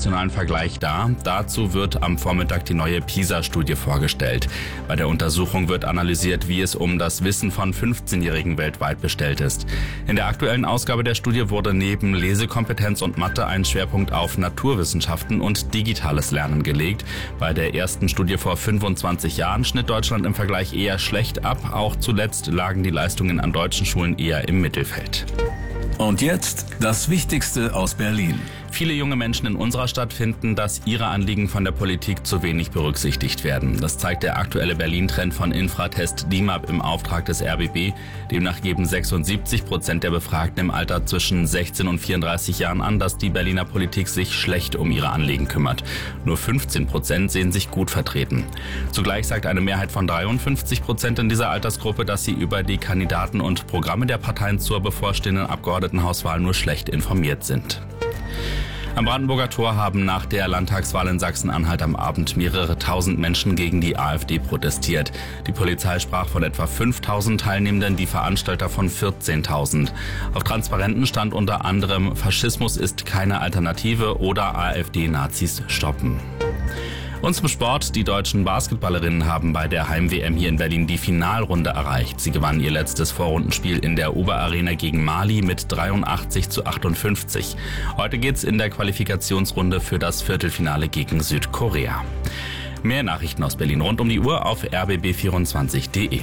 internationalen Vergleich dar. Dazu wird am Vormittag die neue PISA-Studie vorgestellt. Bei der Untersuchung wird analysiert, wie es um das Wissen von 15-Jährigen weltweit bestellt ist. In der aktuellen Ausgabe der Studie wurde neben Lesekompetenz und Mathe ein Schwerpunkt auf Naturwissenschaften und digitales Lernen gelegt. Bei der ersten Studie vor 25 Jahren schnitt Deutschland im Vergleich eher schlecht ab. Auch zuletzt lagen die Leistungen an deutschen Schulen eher im Mittelfeld. Und jetzt das Wichtigste aus Berlin. Viele junge Menschen in unserer Stadt finden, dass ihre Anliegen von der Politik zu wenig berücksichtigt werden. Das zeigt der aktuelle Berlin-Trend von Infratest DIMAP im Auftrag des RBB. Demnach geben 76% der Befragten im Alter zwischen 16 und 34 Jahren an, dass die Berliner Politik sich schlecht um ihre Anliegen kümmert. Nur 15% sehen sich gut vertreten. Zugleich sagt eine Mehrheit von 53% in dieser Altersgruppe, dass sie über die Kandidaten und Programme der Parteien zur bevorstehenden Abgeordnetenhauswahl nur schlecht informiert sind. Am Brandenburger Tor haben nach der Landtagswahl in Sachsen-Anhalt am Abend mehrere tausend Menschen gegen die AfD protestiert. Die Polizei sprach von etwa 5.000 Teilnehmenden, die Veranstalter von 14.000. Auf Transparenten stand unter anderem: Faschismus ist keine Alternative oder AfD-Nazis stoppen. Und zum Sport. Die deutschen Basketballerinnen haben bei der Heim-WM hier in Berlin die Finalrunde erreicht. Sie gewannen ihr letztes Vorrundenspiel in der Oberarena gegen Mali mit 83-58. Heute geht's in der Qualifikationsrunde für das Viertelfinale gegen Südkorea. Mehr Nachrichten aus Berlin rund um die Uhr auf rbb24.de.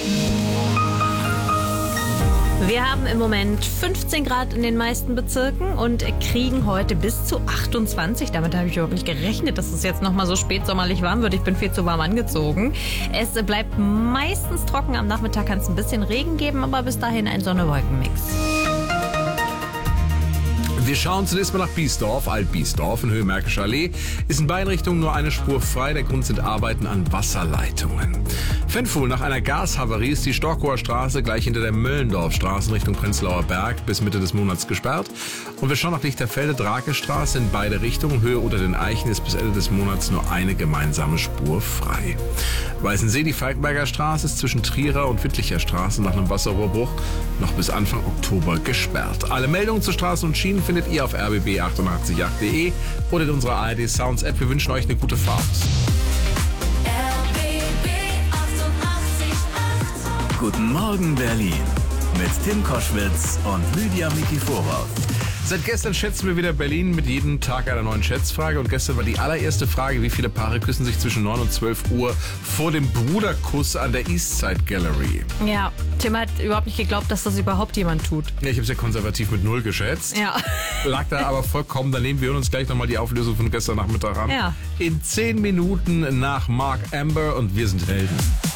Wir haben im Moment 15 Grad in den meisten Bezirken und kriegen heute bis zu 28. Damit habe ich überhaupt nicht gerechnet, dass es jetzt nochmal so spätsommerlich warm wird. Ich bin viel zu warm angezogen. Es bleibt meistens trocken. Am Nachmittag kann es ein bisschen Regen geben, aber bis dahin ein Sonne-Wolken-Mix. Wir schauen zunächst mal nach Biesdorf. Alt-Biesdorf in Höhe Märkische Allee ist in beiden Richtungen nur eine Spur frei. Der Grund sind Arbeiten an Wasserleitungen. Fenfuhl: nach einer Gashavarie ist die Storkower Straße gleich hinter der Möllendorfstraße in Richtung Prenzlauer Berg bis Mitte des Monats gesperrt. Und wir schauen nach Lichterfelde. Drakestraße in beide Richtungen. Höhe unter den Eichen ist bis Ende des Monats nur eine gemeinsame Spur frei. Weißensee: die Falkenberger Straße ist zwischen Trierer und Wittlicher Straße nach einem Wasserrohrbruch noch bis Anfang Oktober gesperrt. Alle Meldungen zu Straßen und Schienen findet ihr auf rbb888.de oder in unserer ARD Sounds App. Wir wünschen euch eine gute Fahrt. Guten Morgen Berlin mit Tim Koschwitz und Lydia Mikiforov. Seit gestern schätzen wir wieder Berlin mit jedem Tag einer neuen Schätzfrage. Und gestern war die allererste Frage: Wie viele Paare küssen sich zwischen 9 und 12 Uhr vor dem Bruderkuss an der Eastside Gallery? Ja, Tim hat überhaupt nicht geglaubt, dass das überhaupt jemand tut. Ja, ich habe es ja konservativ mit 0 geschätzt. Ja. Lag da aber vollkommen daneben. Wir hören uns gleich nochmal die Auflösung von gestern Nachmittag an. Ja. In 10 Minuten nach Mark Amber und wir sind Helden.